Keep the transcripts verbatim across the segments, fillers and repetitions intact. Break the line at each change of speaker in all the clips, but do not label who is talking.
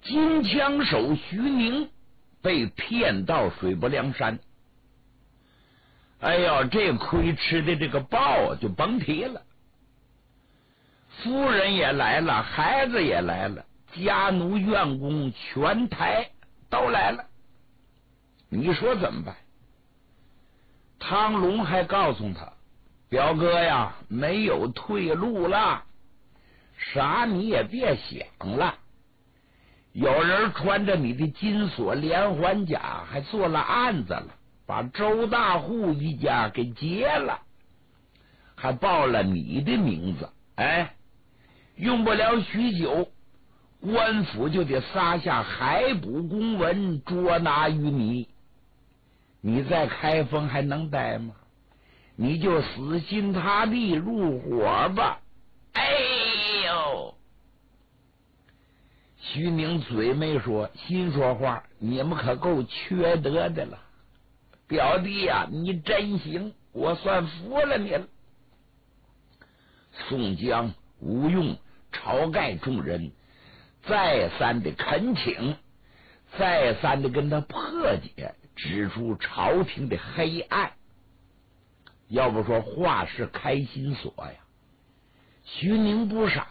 金枪手徐宁被骗到水泊梁山，哎呦，这亏吃的这个报就甭提了。夫人也来了，孩子也来了，家奴院工全台都来了，你说怎么办？汤龙还告诉他，表哥呀，没有退路了，啥你也别想了。有人穿着你的金锁连环甲，还做了案子了，把周大户一家给劫了，还报了你的名字。哎，用不了许久，官府就得撒下海捕公文捉拿于你。你在开封还能待吗？你就死心塌地入伙吧。哎呦！徐宁嘴没说，心说话，你们可够缺德的了。表弟呀、啊，你真行，我算服了你了。宋江、吴用、晁盖众人再三的恳请，再三的跟他破解，指出朝廷的黑暗。要不说话是开心锁呀，徐宁不傻，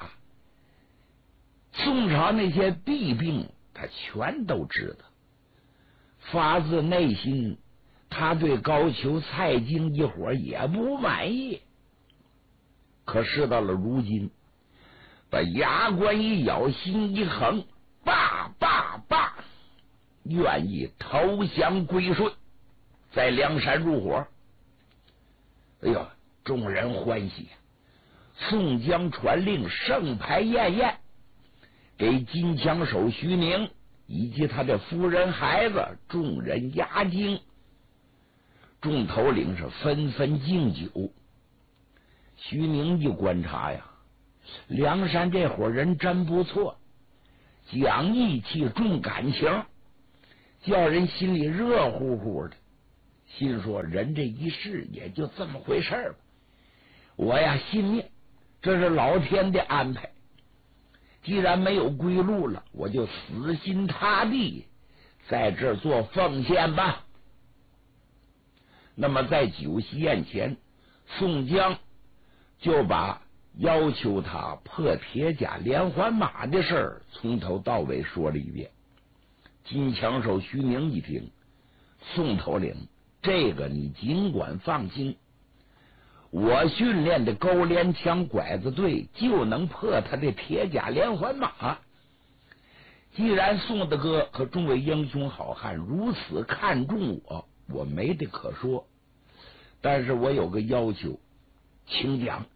宋朝那些弊病他全都知道，发自内心他对高俅、蔡京一伙也不满意。可是到了如今，把牙关一咬，心一横，罢罢罢，愿意投降归顺，在梁山入伙。哎呦，众人欢喜。宋江传令，盛牌宴宴，给金枪手徐宁以及他的夫人孩子众人压惊。众头领是纷纷敬酒。徐宁一观察呀，梁山这伙人真不错，讲义气，重感情，叫人心里热乎乎的。心说人这一世也就这么回事吧，我呀信命，这是老天的安排。既然没有归路了，我就死心塌地在这儿做奉献吧。那么在酒席宴前，宋江就把要求他破铁甲连环马的事儿从头到尾说了一遍。金枪手徐宁一听，宋头领，这个你尽管放心，我训练的勾连枪拐子队就能破他的铁甲连环马。既然宋大哥和众位英雄好汉如此看重我，我没得可说，但是我有个要求，请讲。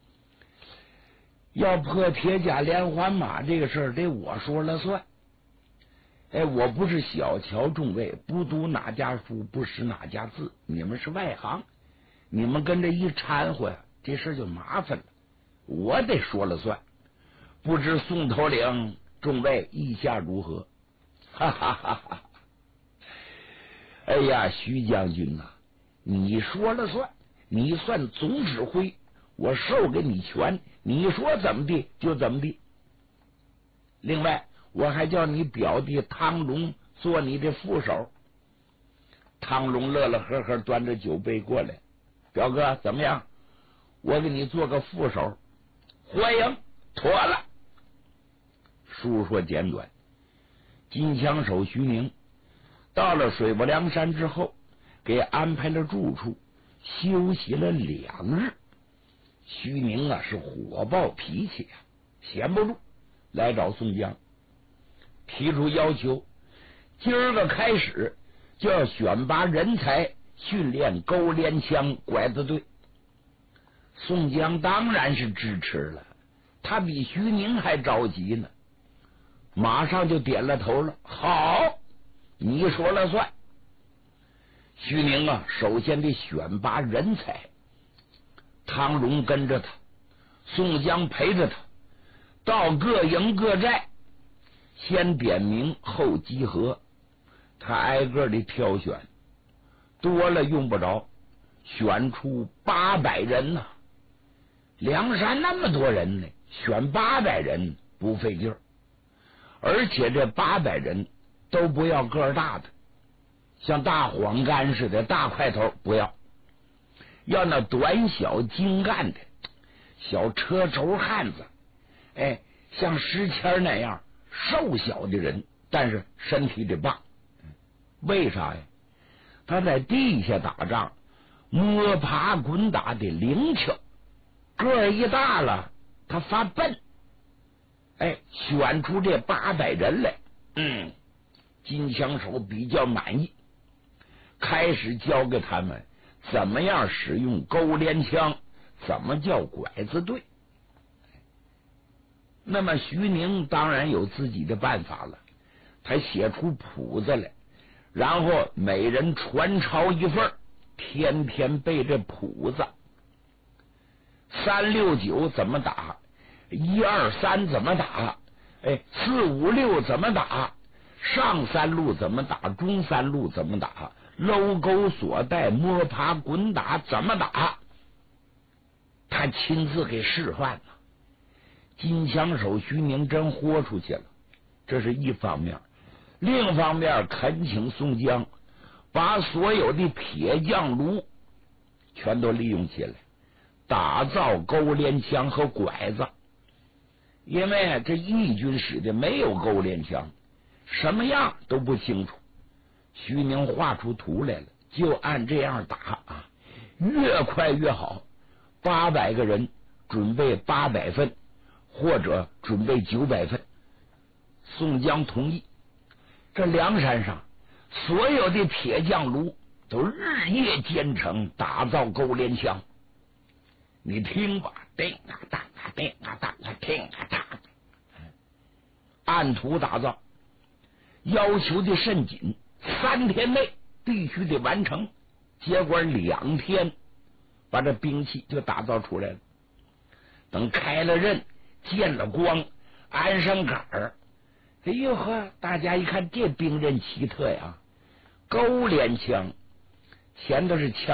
要破铁甲连环马这个事儿得我说了算。哎，我不是小瞧众位，不读哪家书，不识哪家字，你们是外行，你们跟着一掺和呀，这事就麻烦了，我得说了算。不知宋头领众位意下如何？哈哈哈哈！哎呀，徐将军啊，你说了算，你算总指挥，我授给你权，你说怎么地就怎么地。另外我还叫你表弟汤龙做你的副手。汤龙乐乐呵呵端着酒杯过来，表哥怎么样？我给你做个副手。欢迎，妥了。述说简短，金枪手徐宁到了水泊梁山之后，给安排了住处，休息了两日。徐宁啊是火爆脾气啊，闲不住，来找宋江，提出要求，今儿个开始就要选拔人才，训练勾连枪拐子队。宋江当然是支持了，他比徐宁还着急呢，马上就点了头了。好，你说了算。徐宁啊，首先得选拔人才，汤荣跟着他，宋江陪着他，到各营各寨，先点名后集合，他挨个的挑选，多了用不着，选出八百人呐、啊。梁山那么多人呢，选八百人不费劲儿。 而且这八百人都不要个儿大的，像大黄杆似的大块头不要，要那短小精干的小车轴汉子，哎，像石谦那样瘦小的人，但是身体得棒。为啥呀？他在地下打仗，摸爬滚打的灵巧，个儿一大了，他发笨。哎，选出这八百人来，嗯，金枪手比较满意，开始教给他们怎么样使用勾连枪，怎么叫拐子队。那么徐宁当然有自己的办法了，他写出谱子来，然后每人传抄一份，天天背这谱子。三六九怎么打，一二三怎么打，哎，四五六怎么打，上三路怎么打，中三路怎么打，搂钩锁带摸爬滚打怎么打，他亲自给示范了。金枪手徐宁真豁出去了，这是一方面。另一方面，恳请宋江把所有的铁匠炉全都利用起来，打造勾连枪和拐子。因为这义军使的没有勾连枪，什么样都不清楚。徐宁画出图来了，就按这样打啊，越快越好。八百个人准备八百份，或者准备九百份。宋江同意。这梁山上所有的铁匠炉都日夜兼程打造勾连枪。你听吧，叮啊当啊叮啊当啊听啊当，按图打造，要求的甚紧，三天内必须得完成。结果两天把这兵器就打造出来了。等开了刃，见了光，安上杆儿，哎呦呵，大家一看这兵刃奇特呀，勾连枪，前头是枪